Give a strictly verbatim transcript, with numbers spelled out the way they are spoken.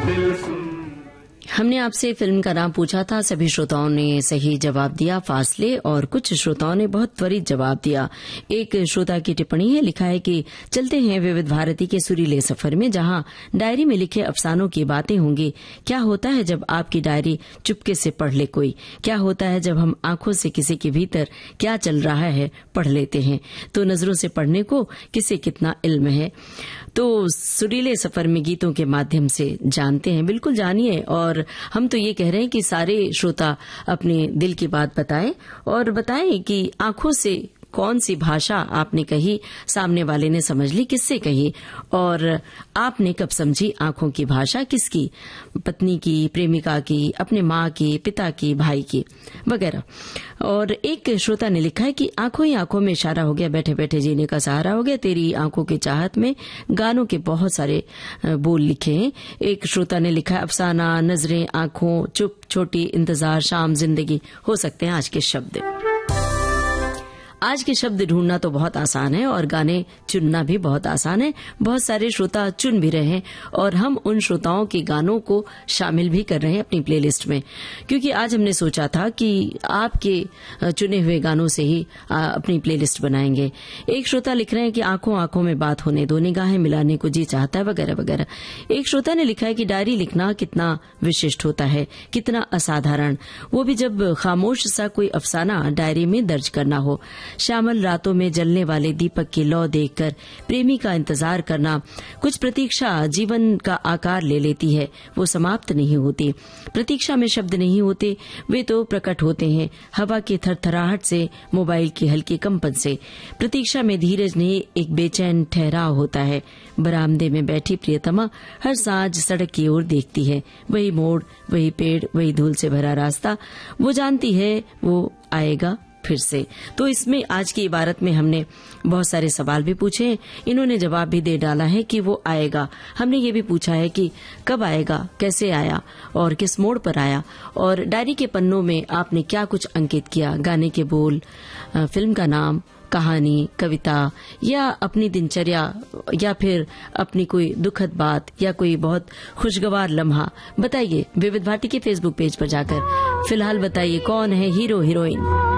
दिल सुन। हमने आपसे फिल्म का नाम पूछा था, सभी श्रोताओं ने सही जवाब दिया फासले, और कुछ श्रोताओं ने बहुत त्वरित जवाब दिया। एक श्रोता की टिप्पणी है, लिखा है कि चलते हैं विविध भारती के सुरीले सफर में, जहां डायरी में लिखे अफसानों की बातें होंगी। क्या होता है जब आपकी डायरी चुपके से पढ़ ले कोई? क्या होता है जब हम आंखों से किसी के भीतर क्या चल रहा है पढ़ लेते हैं? तो नजरों से पढ़ने को किसे कितना इल्म है। तो सुरीले सफर में गीतों के माध्यम से जानते हैं, बिल्कुल जानिए। और हम तो ये कह रहे हैं कि सारे श्रोता अपने दिल की बात बताएं और बताएं कि आंखों से कौन सी भाषा आपने कही, सामने वाले ने समझ ली, किससे कही, और आपने कब समझी आंखों की भाषा किसकी, पत्नी की, प्रेमिका की, अपने माँ की, पिता की, भाई की वगैरह। और एक श्रोता ने लिखा है कि आंखों ही आंखों में इशारा हो गया, बैठे बैठे जीने का सहारा हो गया, तेरी आंखों की चाहत में। गानों के बहुत सारे बोल लिखे हैं। एक श्रोता ने लिखा है अफसाना, नजरें, आंखों, चुप, छोटी, इंतजार, शाम, जिंदगी हो सकते हैं आज के शब्द। आज के शब्द ढूंढना तो बहुत आसान है और गाने चुनना भी बहुत आसान है। बहुत सारे श्रोता चुन भी रहे हैं और हम उन श्रोताओं के गानों को शामिल भी कर रहे हैं अपनी प्लेलिस्ट में, क्योंकि आज हमने सोचा था कि आपके चुने हुए गानों से ही अपनी प्लेलिस्ट बनाएंगे। एक श्रोता लिख रहे हैं कि आंखों आंखों में बात होने दो, निगाहें मिलाने को जी चाहता है, वगैरह वगैरह। एक श्रोता ने लिखा है कि डायरी लिखना कितना विशिष्ट होता है, कितना असाधारण, वो भी जब खामोश सा कोई अफसाना डायरी में दर्ज करना हो। श्यामल रातों में जलने वाले दीपक की लौ देखकर प्रेमी का इंतजार करना। कुछ प्रतीक्षा जीवन का आकार ले लेती है, वो समाप्त नहीं होती। प्रतीक्षा में शब्द नहीं होते, वे तो प्रकट होते हैं हवा की थरथराहट से, मोबाइल की हल्की कंपन से। प्रतीक्षा में धीरज नहीं, एक बेचैन ठहराव होता है। बरामदे में बैठी प्रियतमा हर सांझ सड़क की ओर देखती है, वही मोड़, वही पेड़, वही धूल से भरा रास्ता। वो जानती है वो आएगा फिर से। तो इसमें आज की इबारत में हमने बहुत सारे सवाल भी पूछे हैं, इन्होंने जवाब भी दे डाला है कि वो आएगा। हमने ये भी पूछा है कि कब आएगा, कैसे आया और किस मोड़ पर आया, और डायरी के पन्नों में आपने क्या कुछ अंकित किया, गाने के बोल, फिल्म का नाम, कहानी, कविता, या अपनी दिनचर्या, या फिर अपनी कोई दुखद बात, या कोई बहुत खुशगवार लम्हा। बताइए विविध भारती के फेसबुक पेज पर जाकर। फिलहाल बताइए कौन है हीरो हीरोइन।